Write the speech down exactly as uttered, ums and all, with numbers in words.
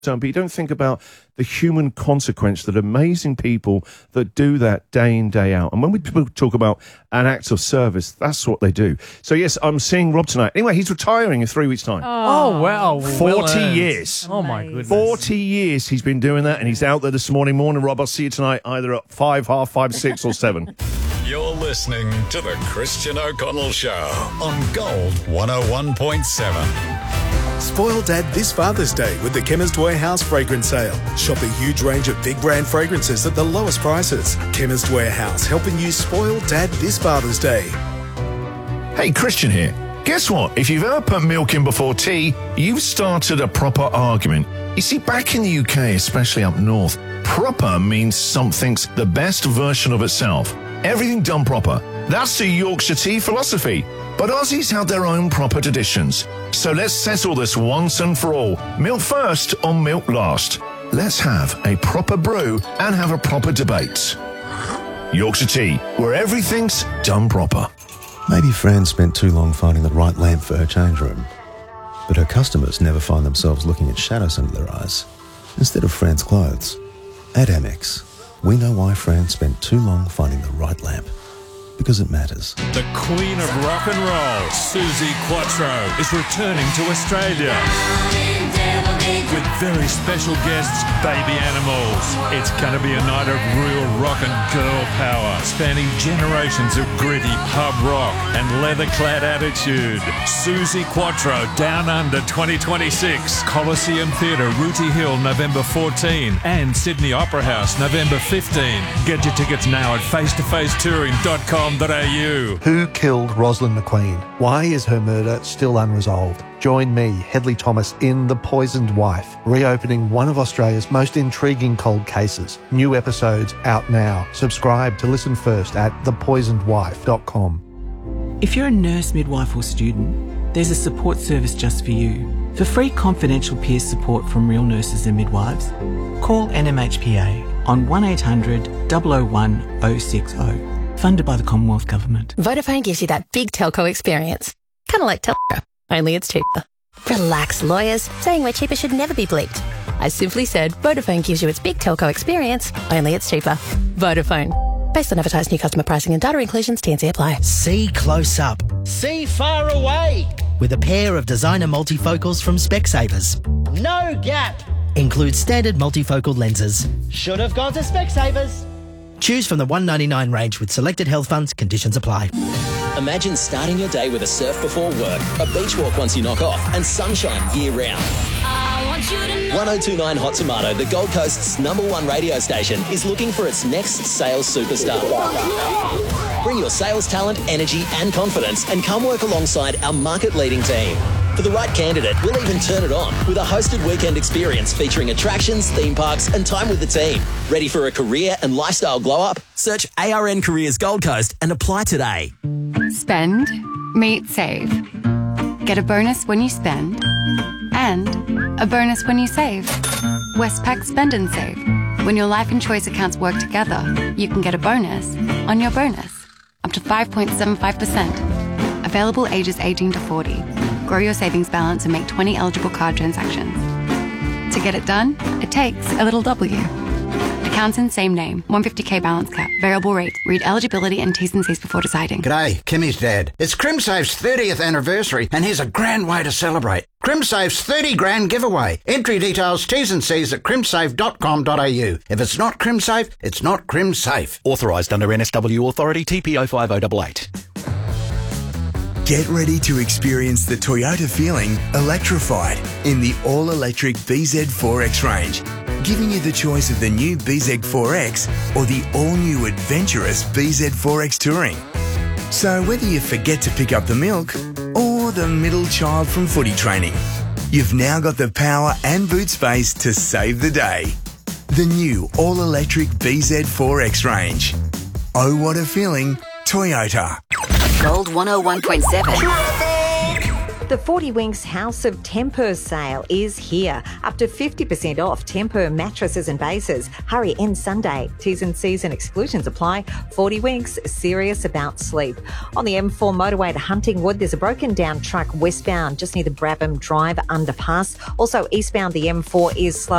But you don't think about the human consequence that amazing people that do that day in, day out. And when we talk about an act of service, that's what they do. So, yes, I'm seeing Rob tonight. Anyway, he's retiring in three weeks' time. Oh, oh wow. forty well years. Oh, my goodness. forty years he's been doing that, and he's out there this morning. Morning, Rob. I'll see you tonight either at five, half five, six or seven. You're listening to The Christian O'Connell Show on Gold one oh one point seven. Spoil Dad this Father's Day with the Chemist Warehouse fragrance sale. Shop a huge range of big brand fragrances at the lowest prices. Chemist Warehouse, helping you spoil Dad this Father's Day. Hey, Christian here. Guess what? If you've ever put milk in before tea, you've started a proper argument. You see, back in the U K, especially up north, proper means something's the best version of itself. Everything done proper. That's the Yorkshire tea philosophy. But Aussies have their own proper traditions. So let's settle this once and for all. Milk first or milk last? Let's have a proper brew and have a proper debate. Yorkshire tea, where everything's done proper. Maybe Fran spent too long finding the right lamp for her change room. But her customers never find themselves looking at shadows under their eyes instead of Fran's clothes. At Amex, we know why Fran spent too long finding the right lamp. Because it matters. The Queen of Rock and Roll, Suzi Quatro, is returning to Australia with very special guests, Baby Animals. It's going to be a night of real rock and girl power, spanning generations of gritty pub rock and leather-clad attitude. Suzi Quatro, Down Under twenty twenty-six, Coliseum Theatre, Rooty Hill, November fourteenth, and Sydney Opera House, November fifteenth. Get your tickets now at face to face touring dot com dot a u. Who killed Rosalind McQueen? Why is her murder still unresolved? Join me, Hedley Thomas, in The Poisoned Wife, reopening one of Australia's most intriguing cold cases. New episodes out now. Subscribe to listen first at the poisoned wife dot com. If you're a nurse, midwife or student, there's a support service just for you. For free confidential peer support from real nurses and midwives, call N M H P A on one eight hundred, double oh one, oh six oh. Funded by the Commonwealth Government. Vodafone gives you that big telco experience. Kind of like Telco, only it's cheaper. Relax, lawyers. Saying we're cheaper should never be bleeped. I simply said Vodafone gives you its big telco experience, only it's cheaper. Vodafone. Based on advertised new customer pricing and data inclusions, T and C apply. See close up. See far away. With a pair of designer multifocals from Specsavers. No gap. Includes standard multifocal lenses. Should have gone to Specsavers. Choose from the one ninety-nine range with selected health funds. Conditions apply. Imagine starting your day with a surf before work, a beach walk once you knock off, and sunshine year round. I want you to know. one oh two point nine Hot Tomato, the Gold Coast's number one radio station, is looking for its next sales superstar. Bring your sales talent, energy, and confidence and come work alongside our market-leading team. For the right candidate, we'll even turn it on with a hosted weekend experience featuring attractions, theme parks, and time with the team. Ready for a career and lifestyle glow-up? Search A R N Careers Gold Coast and apply today. Spend, meet, save. Get a bonus when you spend and a bonus when you save. Westpac Spend and Save. When your life and choice accounts work together, you can get a bonus on your bonus. Up to five point seven five percent. Available ages eighteen to forty. Grow your savings balance and make twenty eligible card transactions. To get it done, it takes a little W. Accounts in same name, one hundred fifty k balance cap, variable rate. Read eligibility and T's and C's before deciding. G'day, Kimmy's dad. It's CrimSafe's thirtieth anniversary and here's a grand way to celebrate. CrimSafe's thirty grand giveaway. Entry details, T's and C's at crimsafe dot com dot a u. If it's not CrimSafe, it's not CrimSafe. Authorised under N S W Authority T P O five oh eight eight. Get ready to experience the Toyota feeling electrified in the all-electric B Z four X range, giving you the choice of the new B Z four X or the all-new adventurous B Z four X Touring. So whether you forget to pick up the milk or the middle child from footy training, you've now got the power and boot space to save the day. The new all-electric B Z four X range. Oh, what a feeling, Toyota. Gold one oh one point seven. The forty Winks House of Temper sale is here. Up to fifty percent off Temper mattresses and bases. Hurry, end Sunday. T's and C's and exclusions apply. forty Winks, serious about sleep. On the M four motorway to Huntingwood, there's a broken down truck westbound just near the Brabham Drive underpass. Also eastbound, the M four is slow.